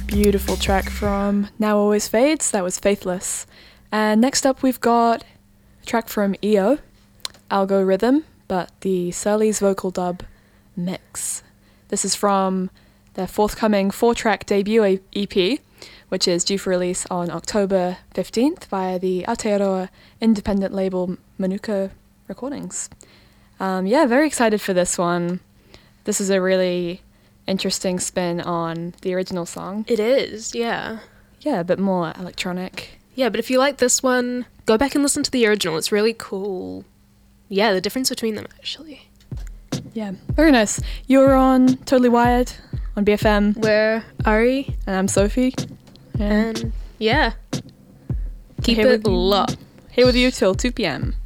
Beautiful track from Now Always Fades. That was Faithless. And next up we've got a track from EO, Algo Rhythm, but the Surly's vocal dub mix. This is from their forthcoming 4-track debut EP, which is due for release on October 15th via the Aotearoa independent label Manuka Recordings. Very excited for this one. This is a really interesting spin on the original song. It is, yeah. Yeah, a bit more electronic. Yeah, but if you like this one, go back and listen to the original. It's really cool. Yeah, the difference between them, actually. Yeah, very nice. You're on Totally Wired on BFM. We're Ari. And I'm Sophie. And yeah, keep it locked. Here with you till 2 p.m.